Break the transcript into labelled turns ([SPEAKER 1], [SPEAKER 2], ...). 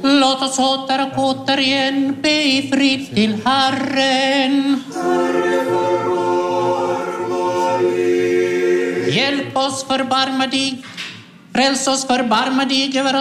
[SPEAKER 1] Låt oss åter och återigen be i frid till Herren.
[SPEAKER 2] Herre, förbar vår liv.
[SPEAKER 1] Hjälp oss, förbarma dig. Fräls oss, förbarma dig över